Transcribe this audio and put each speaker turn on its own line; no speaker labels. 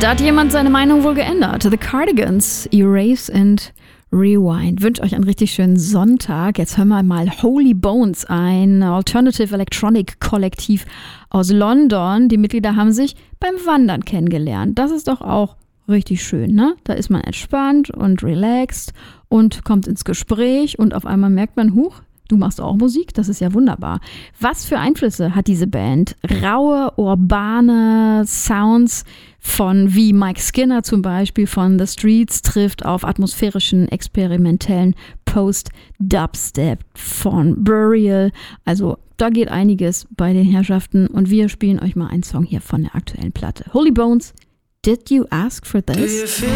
Da hat jemand seine Meinung wohl geändert. The Cardigans, Erase and Rewind. Wünsche euch einen richtig schönen Sonntag. Jetzt hören wir mal Holy Bones, ein Alternative Electronic Kollektiv aus London. Die Mitglieder haben sich beim Wandern kennengelernt. Das ist doch auch richtig schön, ne? Da ist man entspannt und relaxed und kommt ins Gespräch und auf einmal merkt man, huch, du machst auch Musik? Das ist ja wunderbar. Was für Einflüsse hat diese Band? Raue, urbane Sounds von wie Mike Skinner zum Beispiel von The Streets trifft auf atmosphärischen, experimentellen Post-Dubstep von Burial. Also da geht einiges bei den Herrschaften und wir spielen euch mal einen Song hier von der aktuellen Platte. Holy Bones, Did You Ask for This?